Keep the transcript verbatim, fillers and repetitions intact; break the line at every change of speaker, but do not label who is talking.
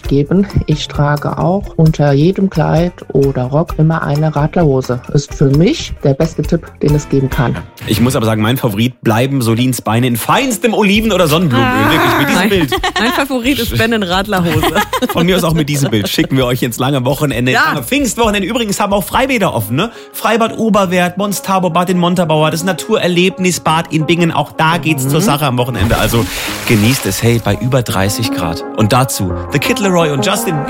mitgeben. Ich trage auch unter jedem Kleid oder Rock immer eine Radlerhose. Ist für mich der beste Tipp, den es geben kann.
Ich muss aber sagen, mein Favorit bleiben Solins Beine in feinstem Oliven- oder Sonnenblumenöl.
Ah.
Wirklich, mit diesem
Mein,
Bild.
mein Favorit ist Ben in Radlerhose.
Von mir aus auch mit diesem Bild schicken wir euch ins lange Wochenende.
Ja.
Lange Pfingstwochenende. Übrigens haben auch Freibäder offen, ne? Freibad Oberwert, Mons Tarbor, Bad in Montabaur, das Naturerlebnisbad in Bingen. Auch da geht's mhm. zur Sache am Wochenende. Also genießt es, hey, bei über dreißig Grad. Und dazu The Kid Laroi und Justin